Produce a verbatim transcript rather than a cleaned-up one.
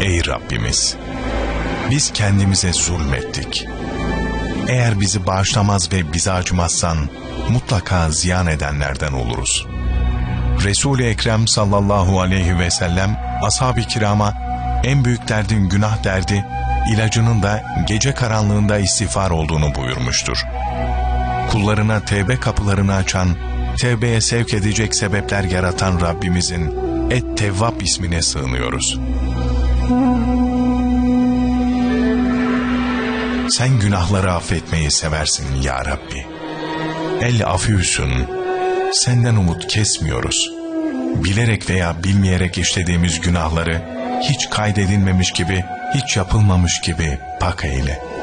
Ey Rabbimiz! Biz kendimize zulmettik. Eğer bizi bağışlamaz ve bize acımazsan mutlaka ziyan edenlerden oluruz. Resul-i Ekrem sallallahu aleyhi ve sellem ashab-ı kirama en büyük derdin günah derdi, ilacının da gece karanlığında istiğfar olduğunu buyurmuştur. Kullarına tevbe kapılarını açan, tevbeye sevk edecek sebepler yaratan Rabbimizin Et-Tevvab ismine sığınıyoruz. Sen günahları affetmeyi seversin ya Rabbi. El-Afüsün, senden umut kesmiyoruz. Bilerek veya bilmeyerek işlediğimiz günahları hiç kaydedilmemiş gibi, hiç yapılmamış gibi pak eyle.